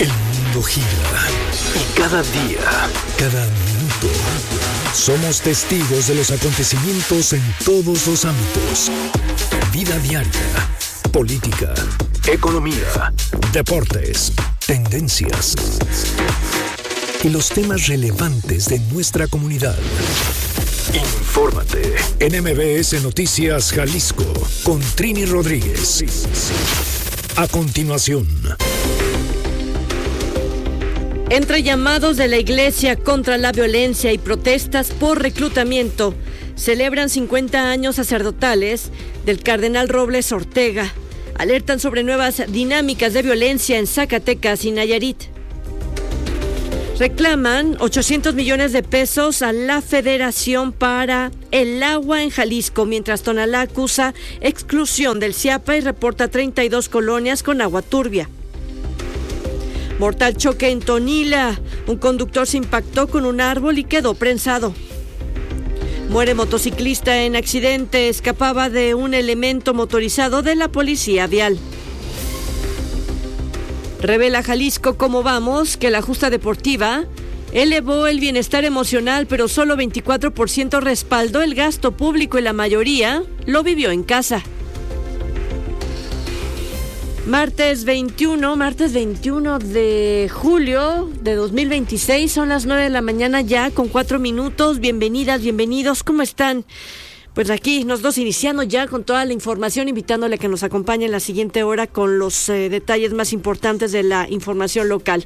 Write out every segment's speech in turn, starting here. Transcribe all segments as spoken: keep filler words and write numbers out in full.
El mundo gira y cada día, cada minuto, somos testigos de los acontecimientos en todos los ámbitos. Vida diaria, política, economía, deportes, tendencias y los temas relevantes de nuestra comunidad. Infórmate en M B S Noticias Jalisco con Trini Rodríguez. A continuación. Entre llamados de la Iglesia contra la violencia y protestas por reclutamiento, celebran cincuenta años sacerdotales del cardenal Robles Ortega. Alertan sobre nuevas dinámicas de violencia en Zacatecas y Nayarit. Reclaman ochocientos millones de pesos a la Federación para el agua en Jalisco, mientras Tonalá acusa exclusión del CIAPA y reporta treinta y dos colonias con agua turbia. Mortal choque en Tonila. Un conductor se impactó con un árbol y quedó prensado. Muere motociclista en accidente. Escapaba de un elemento motorizado de la policía vial. Revela Jalisco Cómo Vamos que la justa deportiva elevó el bienestar emocional, pero solo veinticuatro por ciento respaldó el gasto público y la mayoría lo vivió en casa. Martes veintiuno, martes veintiuno de julio de dos mil veintiséis, son las nueve de la mañana ya con cuatro minutos. Bienvenidas, bienvenidos, ¿cómo están? Pues aquí nosotros iniciando ya con toda la información, invitándole a que nos acompañe en la siguiente hora con los eh, detalles más importantes de la información local.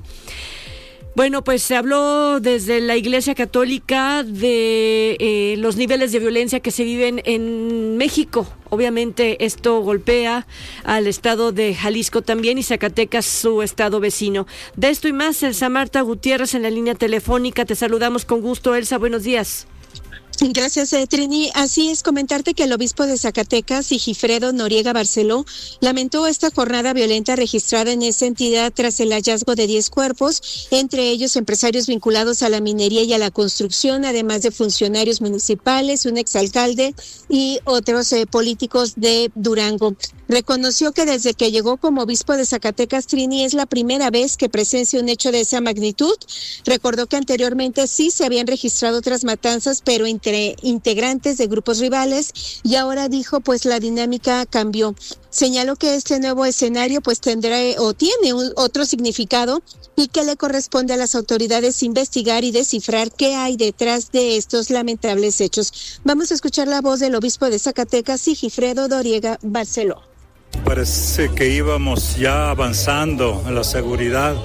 Bueno, pues se habló desde la Iglesia Católica de eh, los niveles de violencia que se viven en México. Obviamente esto golpea al estado de Jalisco también y Zacatecas, su estado vecino. De esto y más, Elsa Marta Gutiérrez en la línea telefónica. Te saludamos con gusto, Elsa. Buenos días. Gracias, eh, Trini. Así es, comentarte que el obispo de Zacatecas, Sigifredo Noriega Barceló, lamentó esta jornada violenta registrada en esa entidad tras el hallazgo de diez cuerpos, entre ellos empresarios vinculados a la minería y a la construcción, además de funcionarios municipales, un exalcalde y otros eh, políticos de Durango. Reconoció que desde que llegó como obispo de Zacatecas, Trini, es la primera vez que presencia un hecho de esa magnitud. Recordó que anteriormente sí se habían registrado otras matanzas, pero entre integrantes de grupos rivales, y ahora dijo, pues la dinámica cambió. Señaló que este nuevo escenario pues tendrá o tiene un, otro significado y que le corresponde a las autoridades investigar y descifrar qué hay detrás de estos lamentables hechos. Vamos a escuchar la voz del obispo de Zacatecas, Sigifredo Noriega Barceló. Parece que íbamos ya avanzando en la seguridad,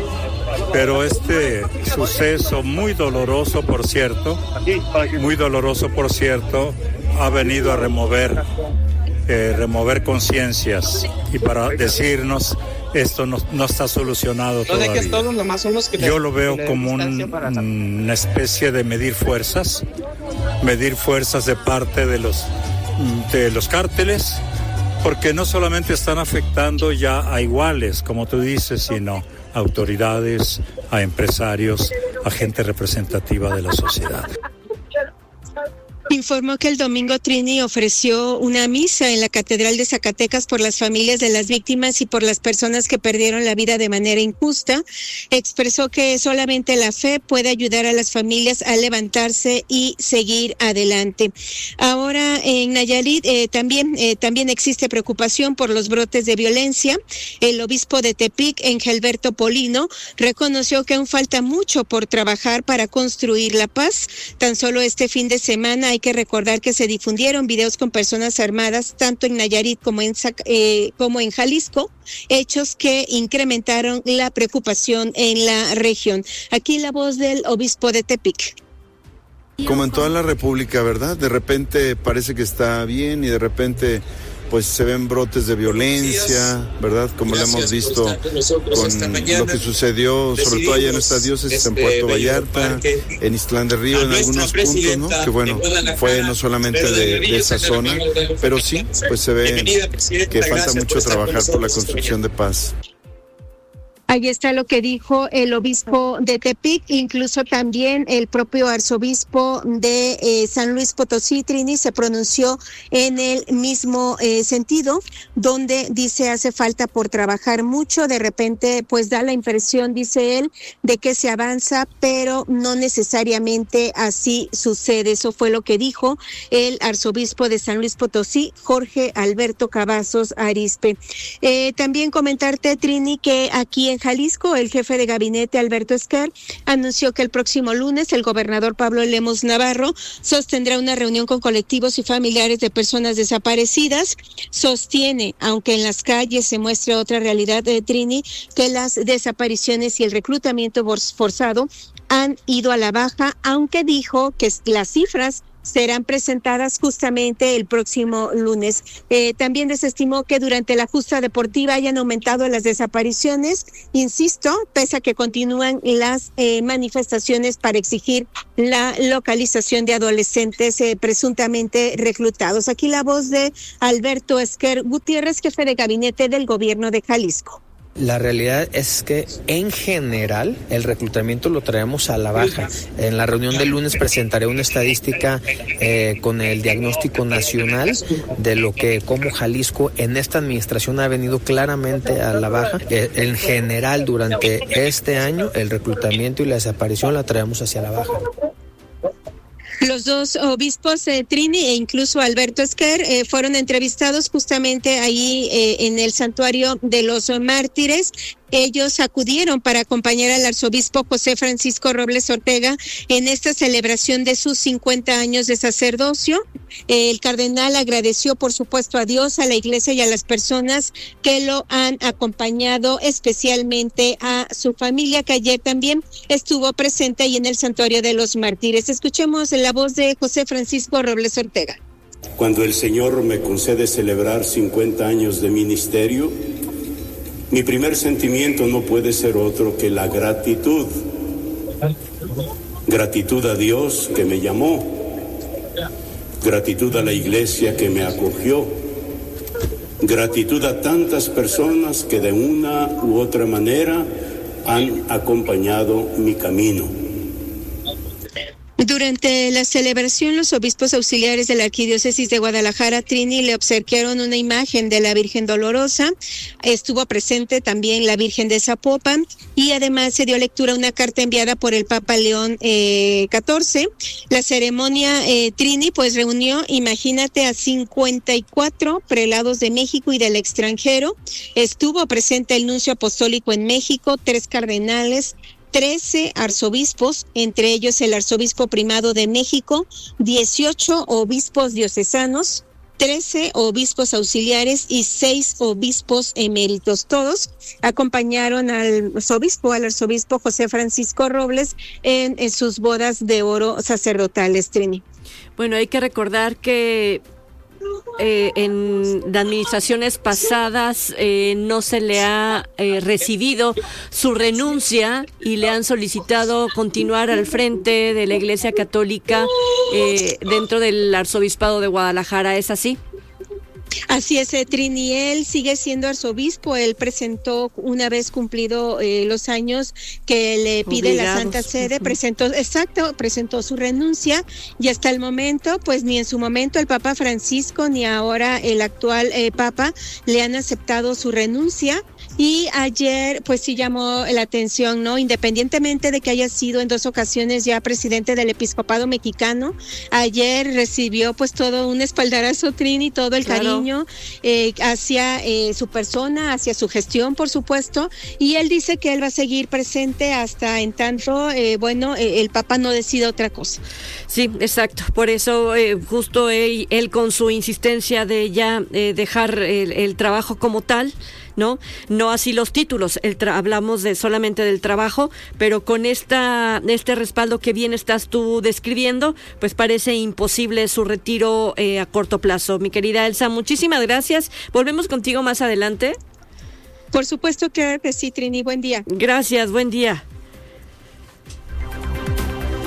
pero este suceso muy doloroso, por cierto, muy doloroso, por cierto, ha venido a remover, eh, remover conciencias y para decirnos esto no, no está solucionado todavía. Yo lo veo como un, una especie de medir fuerzas, medir fuerzas de parte de los, de los cárteles, porque no solamente están afectando ya a iguales, como tú dices, sino a autoridades, a empresarios, a gente representativa de la sociedad. Informó que el domingo Trini ofreció una misa en la Catedral de Zacatecas por las familias de las víctimas y por las personas que perdieron la vida de manera injusta. Expresó que solamente la fe puede ayudar a las familias a levantarse y seguir adelante. Ahora en Nayarit eh, también, eh, también existe preocupación por los brotes de violencia. El obispo de Tepic, Engelberto Polino, reconoció que aún falta mucho por trabajar para construir la paz. Tan solo este fin de semana hay que recordar que se difundieron videos con personas armadas tanto en Nayarit como en, eh, como en Jalisco, hechos que incrementaron la preocupación en la región. Aquí la voz del obispo de Tepic. Como en toda la República, ¿verdad? De repente parece que está bien y de repente pues se ven brotes de violencia, ¿verdad? Como lo hemos visto con lo que sucedió, sobre todo allá en nuestra diócesis, en Puerto Vallarta, en Islán de Río, en algunos puntos, ¿no? Que bueno, fue no solamente de, de esa zona, pero sí, pues se ve que falta mucho trabajar por la construcción de paz. Ahí está lo que dijo el obispo de Tepic, incluso también el propio arzobispo de eh, San Luis Potosí, Trini, se pronunció en el mismo eh, sentido, donde dice hace falta por trabajar mucho, de repente pues da la impresión, dice él, de que se avanza, pero no necesariamente así sucede. Eso fue lo que dijo el arzobispo de San Luis Potosí, Jorge Alberto Cavazos Arizpe. Eh, también comentarte, Trini, que aquí en Jalisco, el jefe de gabinete Alberto Esquer anunció que el próximo lunes el gobernador Pablo Lemos Navarro sostendrá una reunión con colectivos y familiares de personas desaparecidas. Sostiene, aunque en las calles se muestre otra realidad de Trini, que las desapariciones y el reclutamiento forzado han ido a la baja, aunque dijo que las cifras serán presentadas justamente el próximo lunes. Eh, también desestimó que durante la justa deportiva hayan aumentado las desapariciones, insisto, pese a que continúan las eh, manifestaciones para exigir la localización de adolescentes eh, presuntamente reclutados. Aquí la voz de Alberto Esquer Gutiérrez, jefe de gabinete del gobierno de Jalisco. La realidad es que en general el reclutamiento lo traemos a la baja. En la reunión del lunes presentaré una estadística eh, con el diagnóstico nacional de lo que como Jalisco en esta administración ha venido claramente a la baja. Eh, en general durante este año el reclutamiento y la desaparición la traemos hacia la baja. Los dos obispos, eh, Trini e incluso Alberto Esquer, eh, fueron entrevistados justamente ahí eh, en el Santuario de los Mártires. Ellos acudieron para acompañar al arzobispo José Francisco Robles Ortega en esta celebración de sus cincuenta años de sacerdocio. El cardenal agradeció, por supuesto, a Dios, a la iglesia y a las personas que lo han acompañado, especialmente a su familia, que ayer también estuvo presente ahí en el Santuario de los Mártires. Escuchemos la voz de José Francisco Robles Ortega. Cuando el Señor me concede celebrar cincuenta años de ministerio, mi primer sentimiento no puede ser otro que la gratitud. Gratitud a Dios que me llamó, gratitud a la iglesia que me acogió, gratitud a tantas personas que de una u otra manera han acompañado mi camino. Durante la celebración, los obispos auxiliares de la Arquidiócesis de Guadalajara, Trini, le obsequiaron una imagen de la Virgen Dolorosa. Estuvo presente también la Virgen de Zapopan y además se dio lectura a una carta enviada por el Papa León eh, catorce. La ceremonia, eh, Trini, pues reunió, imagínate, a cincuenta y cuatro prelados de México y del extranjero. Estuvo presente el nuncio apostólico en México, tres cardenales, trece arzobispos, entre ellos el arzobispo primado de México, dieciocho obispos diocesanos, trece obispos auxiliares y seis obispos eméritos. Todos acompañaron al obispo, al arzobispo José Francisco Robles en, en sus bodas de oro sacerdotales, Trini. Bueno, hay que recordar que Eh, en administraciones pasadas eh, no se le ha eh, recibido su renuncia y le han solicitado continuar al frente de la Iglesia Católica eh, dentro del Arzobispado de Guadalajara. ¿Es así? Así es, eh, Trini, él sigue siendo arzobispo. Él presentó, una vez cumplido eh, los años que le pide Obligados. La Santa Sede, uh-huh. presentó, exacto, presentó su renuncia y hasta el momento, pues ni en su momento el Papa Francisco ni ahora el actual eh, Papa le han aceptado su renuncia. Y ayer, pues sí llamó la atención, ¿no? Independientemente de que haya sido en dos ocasiones ya presidente del Episcopado Mexicano, ayer recibió pues todo un espaldarazo, Trini, todo el claro. cariño eh, hacia eh, su persona, hacia su gestión, por supuesto, y él dice que él va a seguir presente hasta en tanto, eh, bueno, eh, el Papa no decida otra cosa. Sí, exacto, por eso eh, justo él, él con su insistencia de ya eh, dejar el, el trabajo como tal, ¿no? No así los títulos, el tra- hablamos de solamente del trabajo, pero con esta este respaldo que bien estás tú describiendo, pues parece imposible su retiro eh, a corto plazo. Mi querida Elsa, muchísimas gracias. Volvemos contigo más adelante. Por supuesto que sí, Trini, buen día. Gracias, buen día.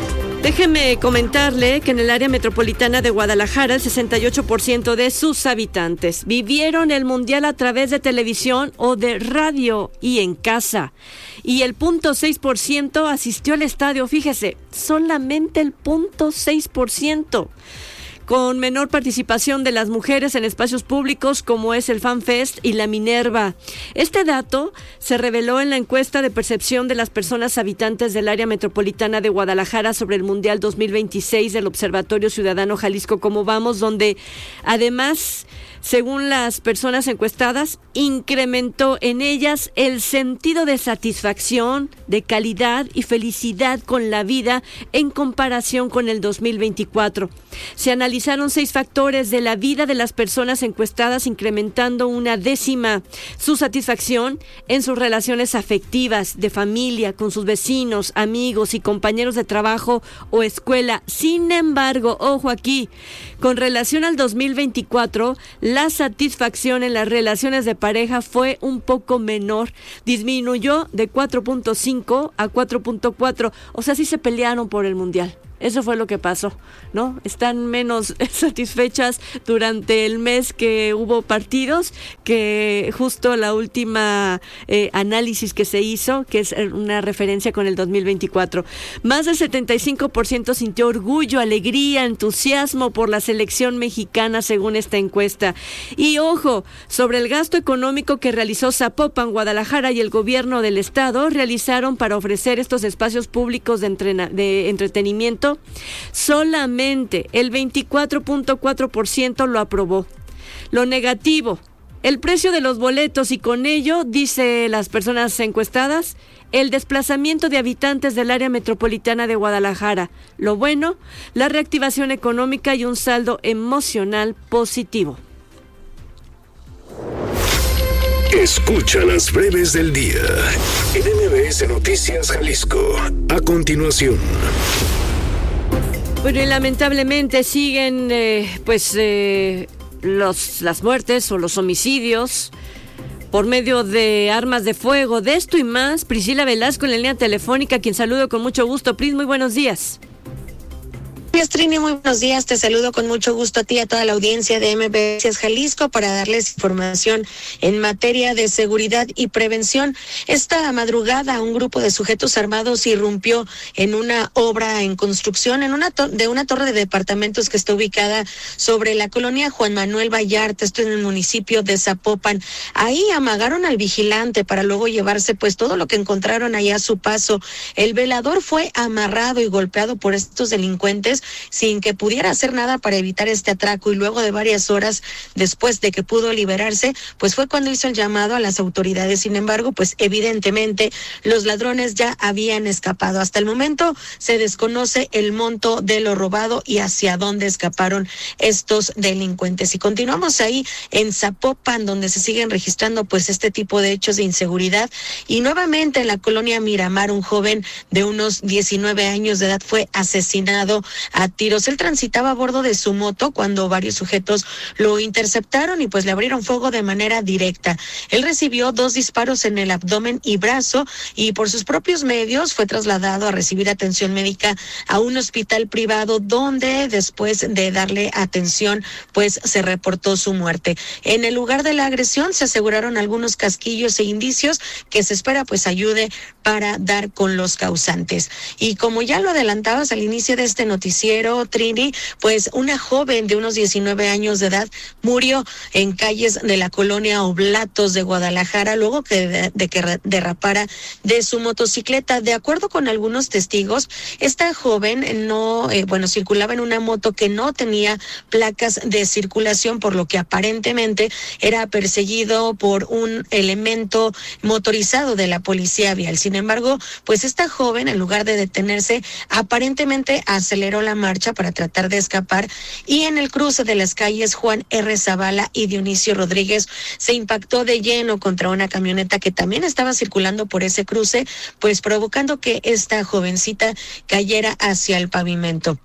Déjeme comentarle que en el área metropolitana de Guadalajara el sesenta y ocho por ciento de sus habitantes vivieron el Mundial a través de televisión o de radio y en casa. Y el cero punto seis por ciento asistió al estadio. Fíjese, solamente el cero punto seis por ciento. Con menor participación de las mujeres en espacios públicos como es el FanFest y la Minerva. Este dato se reveló en la encuesta de percepción de las personas habitantes del área metropolitana de Guadalajara sobre el Mundial dos mil veintiséis del Observatorio Ciudadano Jalisco Cómo Vamos, donde además, según las personas encuestadas, incrementó en ellas el sentido de satisfacción, de calidad y felicidad con la vida en comparación con el dos mil veinticuatro. Se analizaron seis factores de la vida de las personas encuestadas, incrementando una décima su satisfacción en sus relaciones afectivas, de familia, con sus vecinos, amigos y compañeros de trabajo o escuela. Sin embargo, ojo aquí, con relación al dos mil veinticuatro, la satisfacción en las relaciones de pareja fue un poco menor, disminuyó de cuatro punto cinco a cuatro punto cuatro, o sea, sí se pelearon por el Mundial. Eso fue lo que pasó, ¿no? Están menos satisfechas durante el mes que hubo partidos que justo la última eh, análisis que se hizo, que es una referencia con el dos mil veinticuatro. Más del setenta y cinco por ciento sintió orgullo, alegría, entusiasmo por la selección mexicana según esta encuesta. Y ojo, sobre el gasto económico que realizó Zapopan, Guadalajara y el gobierno del estado realizaron para ofrecer estos espacios públicos de, entrena- de entretenimiento, solamente el veinticuatro punto cuatro por ciento lo aprobó. Lo negativo, el precio de los boletos y con ello, dice las personas encuestadas, el desplazamiento de habitantes del área metropolitana de Guadalajara. Lo bueno, la reactivación económica y un saldo emocional positivo. Escucha las breves del día en M B S Noticias Jalisco. A continuación. Bueno, y lamentablemente siguen eh, pues eh, los, las muertes o los homicidios por medio de armas de fuego. De esto y más, Priscila Velasco en la línea telefónica, quien saludo con mucho gusto. Pris, muy buenos días. Gracias, Trini, muy buenos días. Te saludo con mucho gusto a ti y a toda la audiencia de M B S Jalisco para darles información en materia de seguridad y prevención. Esta madrugada un grupo de sujetos armados irrumpió en una obra en construcción en una to- de una torre de departamentos que está ubicada sobre la colonia Juan Manuel Vallarta, esto en el municipio de Zapopan. Ahí amagaron al vigilante para luego llevarse pues todo lo que encontraron allá a su paso. El velador fue amarrado y golpeado por estos delincuentes sin que pudiera hacer nada para evitar este atraco, y luego de varias horas después de que pudo liberarse, pues fue cuando hizo el llamado a las autoridades. Sin embargo, pues evidentemente los ladrones ya habían escapado. Hasta el momento se desconoce el monto de lo robado y hacia dónde escaparon estos delincuentes. Y continuamos ahí en Zapopan, donde se siguen registrando pues este tipo de hechos de inseguridad, y nuevamente en la colonia Miramar un joven de unos diecinueve años de edad fue asesinado a tiros. Él transitaba a bordo de su moto cuando varios sujetos lo interceptaron y pues le abrieron fuego de manera directa. Él recibió dos disparos en el abdomen y brazo y por sus propios medios fue trasladado a recibir atención médica a un hospital privado, donde después de darle atención pues se reportó su muerte. En el lugar de la agresión se aseguraron algunos casquillos e indicios que se espera pues ayude para dar con los causantes. Y como ya lo adelantabas al inicio de este noticiero, Trini, pues una joven de unos diecinueve años de edad murió en calles de la colonia Oblatos de Guadalajara luego que de, de que derrapara de su motocicleta. De acuerdo con algunos testigos, esta joven no, eh, bueno, circulaba en una moto que no tenía placas de circulación, por lo que aparentemente era perseguido por un elemento motorizado de la policía vial. Sin embargo, pues esta joven, en lugar de detenerse, aparentemente aceleró la marcha para tratar de escapar, y en el cruce de las calles Juan R. Zavala y Dionisio Rodríguez se impactó de lleno contra una camioneta que también estaba circulando por ese cruce, pues provocando que esta jovencita cayera hacia el pavimento.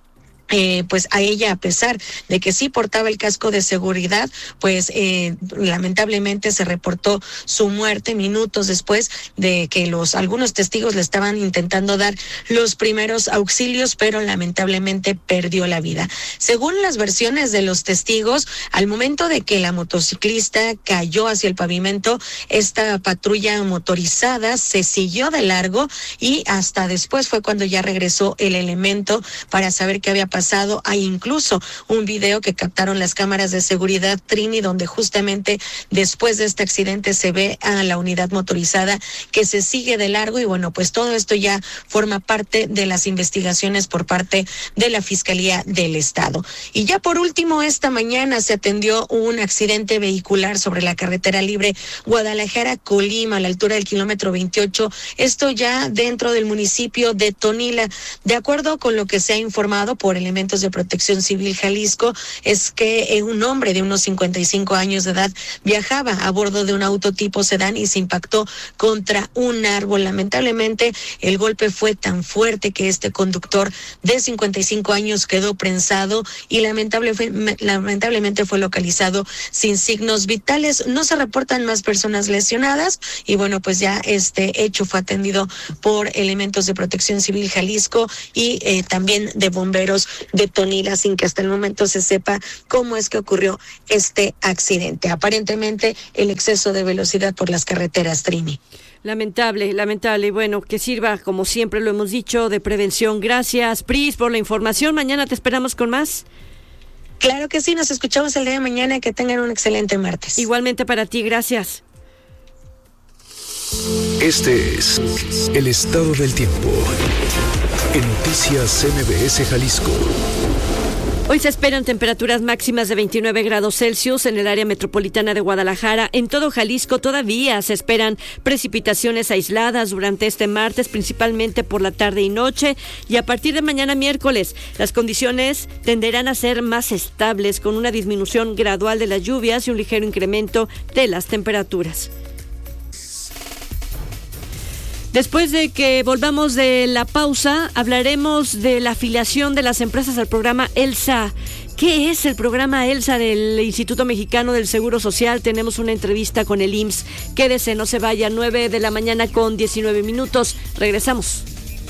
Eh, pues a ella, a pesar de que sí portaba el casco de seguridad, pues eh, lamentablemente se reportó su muerte minutos después de que los algunos testigos le estaban intentando dar los primeros auxilios, pero lamentablemente perdió la vida. Según las versiones de los testigos, al momento de que la motociclista cayó hacia el pavimento, esta patrulla motorizada se siguió de largo y hasta después fue cuando ya regresó el elemento para saber qué había pasado. Pasado. Hay incluso un video que captaron las cámaras de seguridad, Trini, donde justamente después de este accidente se ve a la unidad motorizada que se sigue de largo y bueno, pues todo esto ya forma parte de las investigaciones por parte de la Fiscalía del Estado. Y ya por último, esta mañana se atendió un accidente vehicular sobre la carretera libre Guadalajara-Colima a la altura del kilómetro veintiocho, esto ya dentro del municipio de Tonila. De acuerdo con lo que se ha informado por el Elementos de Protección Civil Jalisco, es que un hombre de unos cincuenta y cinco años de edad viajaba a bordo de un auto tipo sedán y se impactó contra un árbol. Lamentablemente, el golpe fue tan fuerte que este conductor de cincuenta y cinco años quedó prensado y lamentable, lamentablemente fue localizado sin signos vitales. No se reportan más personas lesionadas y bueno, pues ya este hecho fue atendido por Elementos de Protección Civil Jalisco y eh, también de bomberos de Tonila, sin que hasta el momento se sepa cómo es que ocurrió este accidente. Aparentemente el exceso de velocidad por las carreteras, Trini. Lamentable, lamentable. Y bueno, que sirva, como siempre lo hemos dicho, de prevención. Gracias, Pris, por la información. Mañana te esperamos con más. Claro que sí, nos escuchamos el día de mañana. Que tengan un excelente martes. Igualmente para ti, gracias. Este es el estado del tiempo en Noticias M B S Jalisco. Hoy se esperan temperaturas máximas de veintinueve grados Celsius en el área metropolitana de Guadalajara. En todo Jalisco todavía se esperan precipitaciones aisladas durante este martes, principalmente por la tarde y noche. Y a partir de mañana miércoles, las condiciones tenderán a ser más estables, con una disminución gradual de las lluvias y un ligero incremento de las temperaturas. Después de que volvamos de la pausa, hablaremos de la afiliación de las empresas al programa ELSA. ¿Qué es el programa ELSA del Instituto Mexicano del Seguro Social? Tenemos una entrevista con el I M S S. Quédese, no se vaya, nueve de la mañana con diecinueve minutos. Regresamos.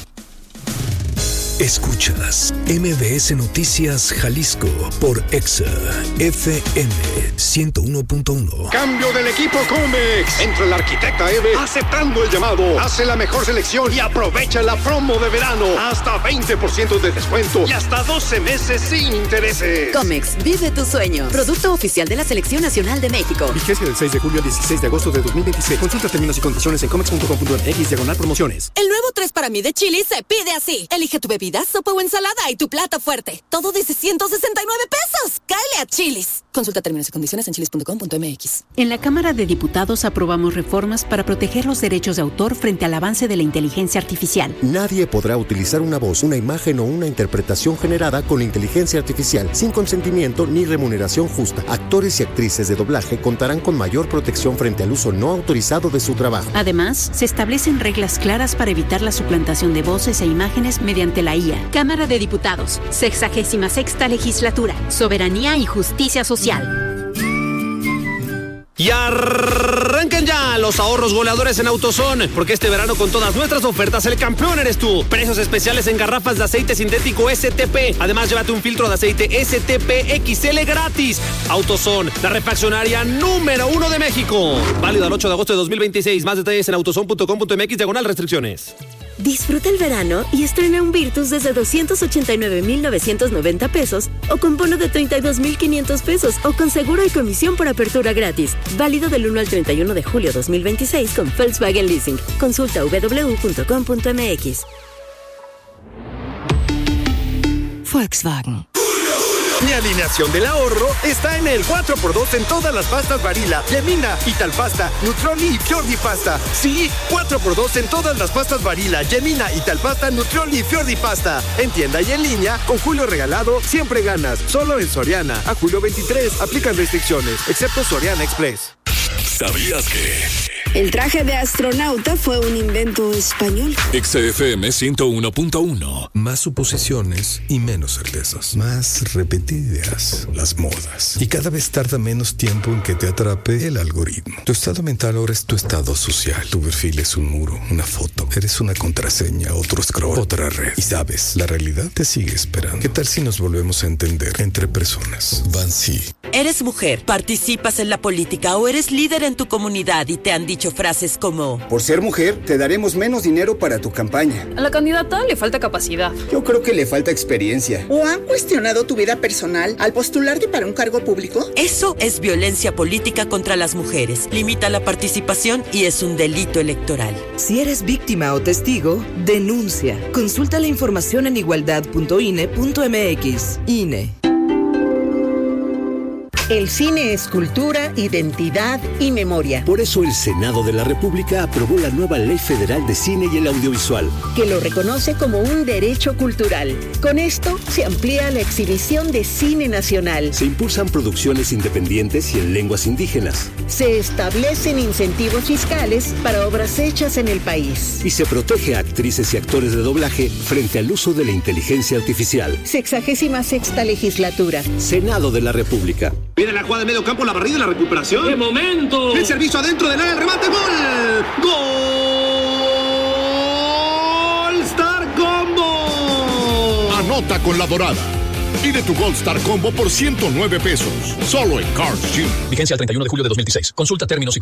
Escuchas M B S Noticias Jalisco por Exa F M ciento uno punto uno. Cambio del equipo Comex. Entra el arquitecta Eve aceptando el llamado. Hace la mejor selección y aprovecha la promo de verano. Hasta veinte por ciento de descuento y hasta doce meses sin intereses. Comex, vive tu sueño. Producto oficial de la Selección Nacional de México. Vigencia del seis de julio al dieciséis de agosto de dos mil veintiséis. Consulta términos y condiciones en comex punto com punto m x diagonal promociones. El nuevo tres para mí de Chili's se pide así. Elige tu bebida, sopa o ensalada y tu plato fuerte. Todo de ciento sesenta y nueve pesos. Cáele a Chili's. Consulta términos y condiciones en chilis punto com punto m x. En la Cámara de Diputados aprobamos reformas para proteger los derechos de autor frente al avance de la inteligencia artificial. Nadie podrá utilizar una voz, una imagen o una interpretación generada con inteligencia artificial sin consentimiento ni remuneración justa. Actores y actrices de doblaje contarán con mayor protección frente al uso no autorizado de su trabajo. Además, se establecen reglas claras para evitar la suplantación de voces e imágenes mediante la I A. Cámara de Diputados, sexagésima sexta legislatura, soberanía y justicia social. Y arranquen ya los ahorros goleadores en AutoZone, porque este verano con todas nuestras ofertas el campeón eres tú. Precios especiales en garrafas de aceite sintético S T P. Además, llévate un filtro de aceite S T P X L gratis. AutoZone, la refaccionaria número uno de México. Válido al ocho de agosto de dos mil veintiséis. Más detalles en autozone punto com punto m x diagonal restricciones. Disfruta el verano y estrena un Virtus desde doscientos ochenta y nueve mil novecientos noventa pesos o con bono de treinta y dos mil quinientos pesos o con seguro y comisión por apertura gratis. Válido del uno al treinta y uno de julio dos mil veintiséis con Volkswagen Leasing. Consulta w w w punto com punto m x. Volkswagen. Mi alineación del ahorro está en el cuatro por dos en todas las pastas Barilla, Yemina, Italpasta, Nutroli y Fiordi Pasta. Sí, cuatro por dos en todas las pastas Barilla, Yemina, Italpasta, Nutroli y Fiordi Pasta. En tienda y en línea, con Julio regalado, siempre ganas. Solo en Soriana. A julio veintitrés, aplican restricciones, excepto Soriana Express. ¿Sabías que? El traje de astronauta fue un invento español. X F M ciento uno punto uno. Más suposiciones y menos certezas. Más repetidas las modas. Y cada vez tarda menos tiempo en que te atrape el algoritmo. Tu estado mental ahora es tu estado social. Tu perfil es un muro, una foto. Eres una contraseña, otro scroll, otra red. Y sabes, la realidad te sigue esperando. ¿Qué tal si nos volvemos a entender entre personas? Bansi. Eres mujer, participas en la política o eres líder en tu comunidad y te han dicho frases como: por ser mujer, te daremos menos dinero para tu campaña. A la candidata le falta capacidad. Yo creo que le falta experiencia. ¿O han cuestionado tu vida personal al postularte para un cargo público? Eso es violencia política contra las mujeres. Limita la participación y es un delito electoral. Si eres víctima o testigo, denuncia. Consulta la información en igualdad punto i n e punto m x. I N E. El cine es cultura, identidad y memoria. Por eso el Senado de la República aprobó la nueva Ley Federal de Cine y el Audiovisual, que lo reconoce como un derecho cultural. Con esto se amplía la exhibición de cine nacional. Se impulsan producciones independientes y en lenguas indígenas. Se establecen incentivos fiscales para obras hechas en el país. Y se protege a actrices y actores de doblaje frente al uso de la inteligencia artificial. Sexagésima sexta legislatura. Senado de la República. Viene la jugada de medio campo, la barrida y la recuperación. ¡Qué momento! El servicio adentro del área, el remate, ¡gol! ¡Gol! ¡Star Combo! Anota con la Dorada. Pide tu Gold Star Combo por ciento nueve pesos. Solo en Carl's Junior. Vigencia al treinta y uno de julio de dos mil dieciséis. Consulta términos y